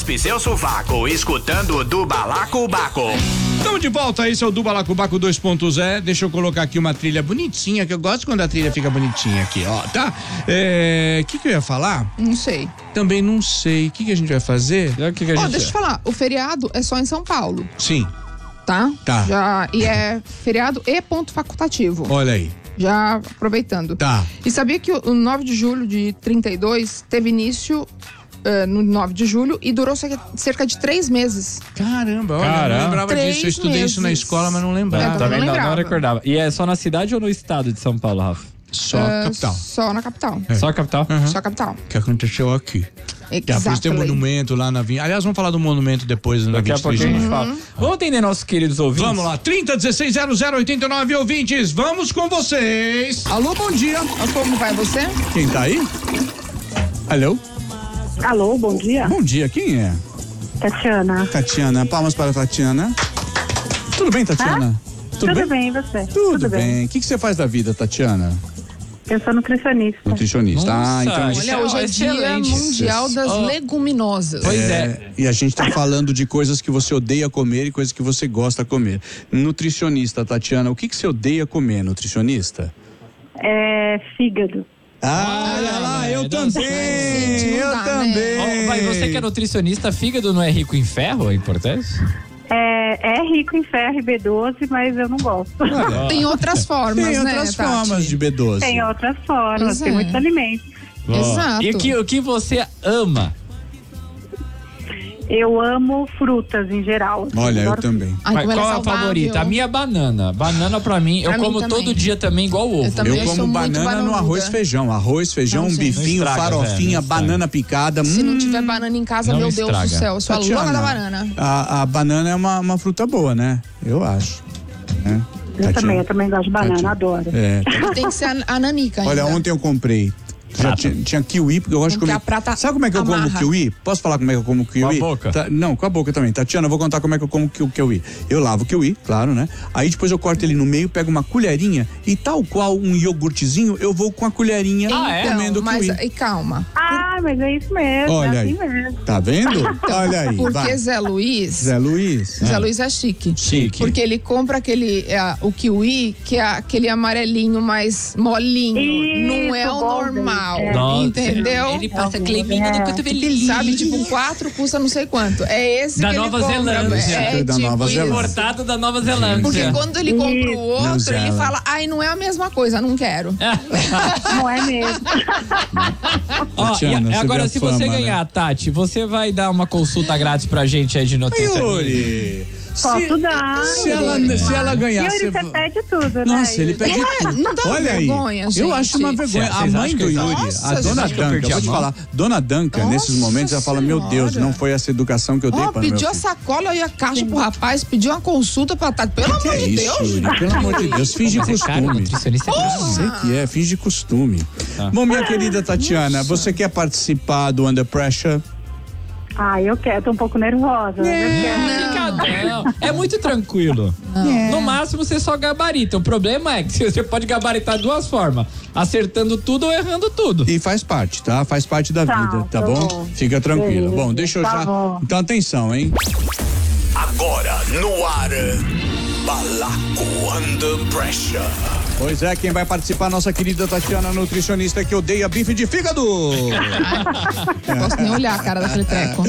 raspe seu sovaco, escutando o do Balacobaco. Estamos de volta, esse é o do Balacobaco 2.0. Deixa eu colocar aqui uma trilha bonitinha, que eu gosto quando a trilha fica bonitinha aqui, ó, tá? O que eu ia falar? Não sei. Também não sei. O que a gente vai fazer? Deixa eu te falar, o feriado é só em São Paulo, Sim, tá? Tá. E é feriado e ponto facultativo. olha aí. Já aproveitando. Tá. E sabia que o 9 de julho de 32 teve início no 9 de julho e durou cerca de 3 meses. Caramba, olha, eu não lembrava 3 disso. Eu estudei isso na meses. escola, mas não lembrava. também não lembrava. recordava. E é só na cidade ou no estado de São Paulo, Rafa? Só capital. Só na capital. Só a capital? Só a capital. Que aconteceu aqui. Por isso tem um Exactly. monumento lá na Vinha. Aliás, vamos falar do monumento depois na Daqui a 23 pouquinho a de gente maio. fala. Vamos atender nossos queridos ouvintes? Vamos lá, 30160089 ouvintes, vamos com vocês. Alô, bom dia. Como vai você? Quem tá aí? Alô? Alô, bom dia. Bom dia, quem é? Tatiana. Tatiana, palmas para a Tatiana. Tudo bem, Tatiana? Tudo bem, e você? Tudo bem. O que você faz da vida, Tatiana? Eu sou nutricionista. Nutricionista. Nossa, Então. isso Olha, hoje é dia excelente. mundial das leguminosas. Pois é. E a gente tá falando de coisas que você odeia comer e coisas que você gosta de comer. Nutricionista, Tatiana, o que você odeia comer, nutricionista? É fígado. Olha lá, eu também, Gente, não dá, né? Ó, vai, você que é nutricionista, fígado não é rico em ferro? É importante? É rico em ferro e B12, mas eu não gosto. Tem outras formas, Tem né, outras Tati? formas de B12. Tem outras formas, Pois tem é. muitos alimentos. Exato. E o que você ama? Eu amo frutas em geral. Olha, eu Adoro também. Ai, Mas como ela qual é a saudável. favorita? A minha é banana. Banana pra mim, eu Pra mim como também. todo dia também, igual ovo. Eu também. Eu sou como muito banana no bananuda. arroz feijão. Arroz, feijão, Não, gente. bifinho, Não estraga, farofinha, velho, não estraga. banana picada. Se não tiver banana em casa, Não meu Deus estraga. do céu, eu sou a louca da banana. A banana é uma fruta boa, né? Eu acho. Né? Eu também gosto de banana, Tatiana. adoro. É. Tem que ser a nanica ainda. Olha, ontem eu comprei. Já tinha kiwi, porque eu gosto de Tem que comer. a prata Sabe como é que eu como amarra. kiwi? Posso falar como é que eu como kiwi? Com a boca? Não, com a boca também. Tatiana, eu vou contar como é que eu como o kiwi. Eu lavo o kiwi, claro, né? Aí depois eu corto ele no meio, pego uma colherinha e tal qual um iogurtezinho, eu vou com a colherinha comendo o Mas, kiwi. e calma. Mas é isso mesmo, Olha é aí. assim mesmo. Tá vendo? Olha aí. Porque vai. Zé Luiz... Zé Luiz. Zé Luiz é chique. Chique. Porque ele compra o kiwi, que é aquele amarelinho mais molinho. Isso, não é o golden. normal. É. Nossa, Entendeu? Ele passa creminho no cotovelinho. Sabe, tipo, 4 custa não sei quanto. É esse Da que Nova ele compra. Zelândia. É Da tipo Nova isso. Zelândia. Importado da Nova Zelândia. Porque quando ele compra o outro, New ele Zealand. fala, ai, não é a mesma coisa, não quero. Não é mesmo. Ó, Tatiana, e você agora, vê a se você fama, ganhar, Tati, você vai dar uma consulta grátis pra gente aí de nutricionista? Yuri. Posso dar. Se ela ganhar, Yuri, você você pede tudo, né? Nossa, ele pede Não tudo. não dá Olha vergonha, aí. gente. Eu acho uma vergonha. A Vocês mãe acham do que eu- Yuri, Nossa, a dona vocês acham que eu Danca, perdi vou a te mão? falar, dona Danca, Nossa nesses momentos, ela fala, meu Deus, Senhora. não foi essa educação que eu dei para meu Pediu a filho. sacola e a caixa pro rapaz, pediu uma consulta pra Tati. Pelo Que amor é de isso, Deus. Yuri? Pelo amor de Deus, finge Mas é caro, costume. nutricionista é caro. Sei que é, finge costume. Bom, minha querida Tatiana, você quer participar do Under Pressure? Eu quero, tô um pouco nervosa. mas eu quero. Não, é muito tranquilo. No máximo você só gabarita. O problema é que você pode gabaritar de duas formas: acertando tudo ou errando tudo. E faz parte, tá? Faz parte da Tá, vida, tá tá bom? bom. Fica tranquila. Beleza, Bom, deixa eu tá já. bom. Então atenção, hein? Agora no ar, Balaco Under Pressure. Pois é, quem vai participar, nossa querida Tatiana, nutricionista que odeia bife de fígado. Não posso nem olhar a cara daquele treco.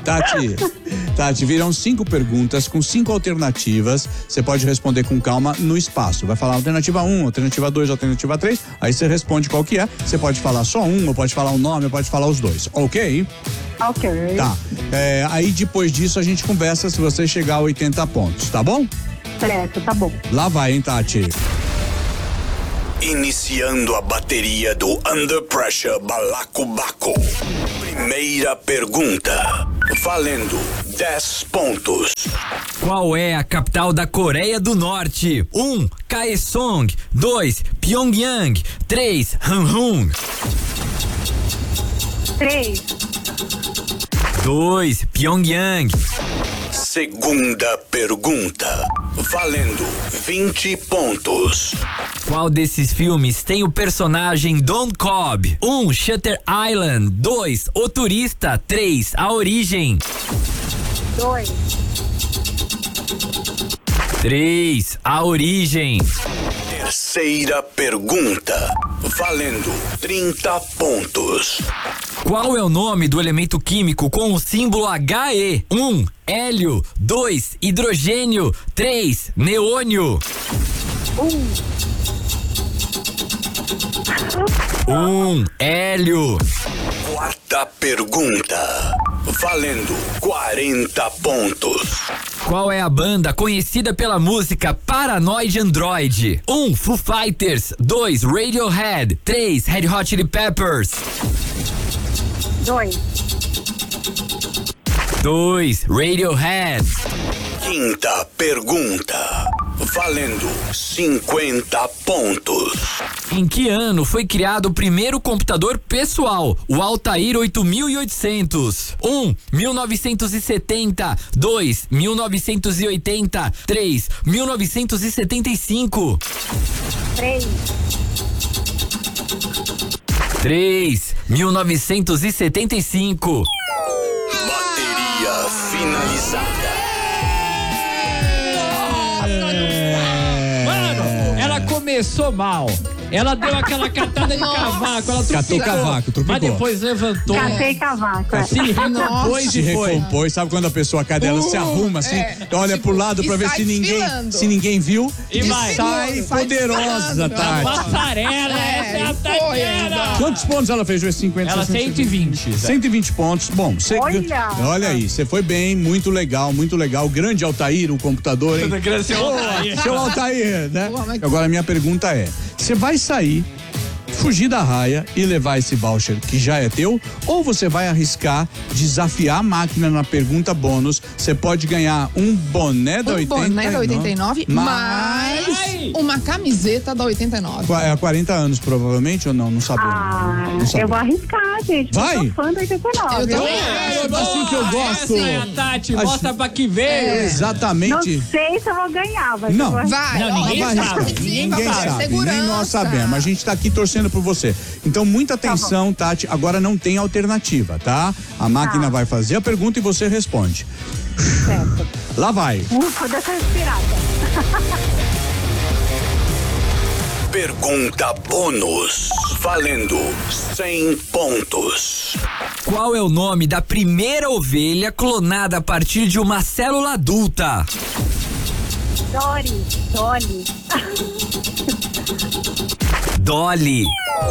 Tati, virão 5 perguntas com 5 alternativas. Você pode responder com calma no espaço. Vai falar alternativa 1, alternativa 2, alternativa 3. Aí você responde qual que é. Você pode falar só um, ou pode falar um nome, ou pode falar os dois. Ok? Ok. Tá. Aí depois disso a gente conversa se você chegar a 80 pontos, tá bom? Certo, tá bom. Lá vai, hein, Tati? Iniciando a bateria do Under Pressure Balacobaco. Primeira pergunta, valendo 10 pontos. Qual é a capital da Coreia do Norte? 1. Kaesong. 2. Pyongyang. 3. Hanhun. 3. 2. Pyongyang. Segunda pergunta. Valendo 20 pontos. Qual desses filmes tem o personagem Don Cobb? 1. Shutter Island. 2. O Turista. 3. A Origem. 2. 3. A Origem. Terceira pergunta. Valendo 30 pontos. Qual é o nome do elemento químico com o símbolo He? 1. Hélio. 2. Hidrogênio. 3. Neônio. 1. Hélio. Quarta pergunta. Valendo 40 pontos. Qual é a banda conhecida pela música Paranoid Android? 1. Foo Fighters. 2. Radiohead. 3. Red Hot Chili Peppers. 2. 2. Radiohead. Quinta pergunta. Valendo 50 pontos. Em que ano foi criado o primeiro computador pessoal, o Altair 8800? 1. 1970. 2. 1980. 3. 1975. 3. 3. 1975. Bateria finalizada. Mano, ela começou mal. Ela deu aquela catada de cavaco, ela Catou cavaco, mas trupicou. depois levantou. Catei cavaco. Se recompôs Se e foi. recompôs, sabe quando a pessoa, a cadela se arruma assim, olha pro lado e pra ver sai se ninguém viu E vai. sai poderosa, desfilando. Tati. Passarela, essa é a foi Tatiana. ainda. Quantos pontos ela fez? 50, Ela 120. 120 pontos. Bom, você olha aí, você foi bem, muito legal, muito legal. Grande Altair, o computador, hein? Seu Altair, né? Porra, mas- Agora a minha pergunta é: você vai sair, fugir da raia e levar esse voucher que já é teu, ou você vai arriscar desafiar a máquina na pergunta bônus? Você pode ganhar um boné da 89, boné da 89, mais uma camiseta da 89. É há 40 anos, provavelmente, ou não? Não sabemos. Não Eu sabemos. vou arriscar, gente. Vai? Eu sou fã da 89. Eu também. É assim que eu gosto. Essa é a Tati, Acho- mostra pra que veio. Não Exatamente. sei se eu vou ganhar, mas Não. eu vou arriscar. Vai, Não, ó, ninguém vai sabe. arriscar sim, Ninguém papai, sabe, segurança. nem nós sabemos. A gente tá aqui torcendo por você. Então, muita atenção, Tati. Agora não tem alternativa, tá? A máquina vai fazer a pergunta e você responde. Certo. Lá vai. Ufa, dessa respirada. Pergunta bônus. Valendo 100 pontos. Qual é o nome da primeira ovelha clonada a partir de uma célula adulta? Dolly. Dolly.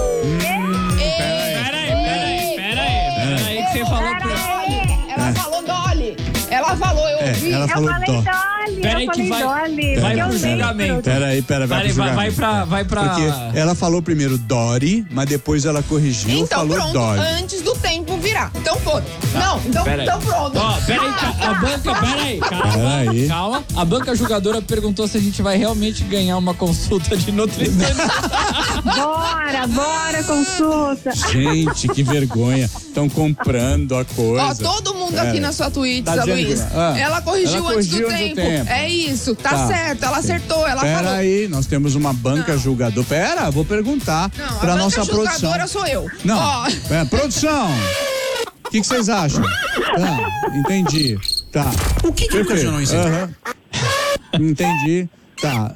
Peraí, que você falou pra... Ela falou Dolly. Ela falou, eu ouvi. Ela Eu falou falei dó. Dolly. Peraí eu que falei vai- Dolly. vai eu pro lembro. julgamento. Peraí, vai pro julgamento. Vai pra... Porque ela falou primeiro Dory, mas depois ela corrigiu e Então falou pronto, Dolly. antes do tempo virar. Então foda. Não, então pronto. Ó, peraí, a banca, peraí, Peraí. calma. A banca julgadora perguntou se a gente vai realmente ganhar uma consulta de nutricionista. Bora, consulta. Gente, que vergonha. Estão comprando a coisa. Ó, todo mundo aqui na sua Twitch, Tá Zé dizendo Luiz. que- ah, Ela corrigiu ela antes do corrigiu antes do tempo. tempo. É isso, tá Tá. certo. Ela acertou, ela falou. Peraí, nós temos uma banca julgadora. Pera, vou perguntar Não, pra a nossa banca produção. julgadora sou eu. Não, Ó, produção. O que vocês acham? Entendi. Tá. O que ocasionou isso? Entendi. Tá.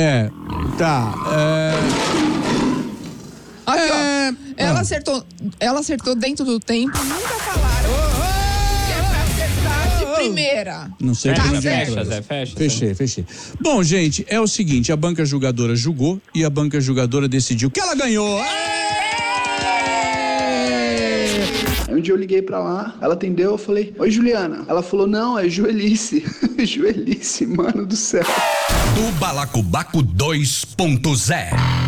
aqui, ó. Ela acertou dentro do tempo, nunca falaram. Que é pra acertar de primeira. Não sei Tá por onde certo. entrou. Zé, fecha. Fechei. Bom, gente, é o seguinte, a banca julgadora julgou e a banca julgadora decidiu que ela ganhou. Aí um dia eu liguei pra lá, ela atendeu, eu falei, oi Juliana. Ela falou, não, é Joelice. Joelice, mano do céu. O Balacobaco 2.0.